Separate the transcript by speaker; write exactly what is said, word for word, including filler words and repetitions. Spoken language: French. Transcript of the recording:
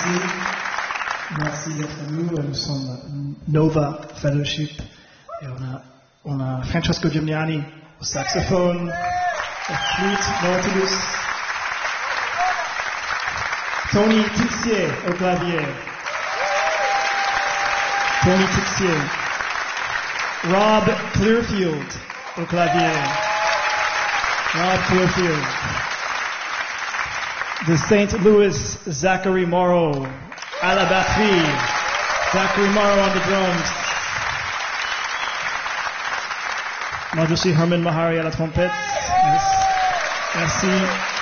Speaker 1: Merci. Merci d'être nous. Nous sommes Nova Fellowship. Et on a, on a Francesco Gimignani au saxophone, au flûte, Nautilus. Tony Tixier au clavier. Tony Tixier. Rob Clearfield au clavier. Rob Clearfield. De Saint Louis, Zachary Morrow à la batterie. Zachary Morrow on the drums. Moi je suis Herman Mahari à la trompette. Merci. Merci.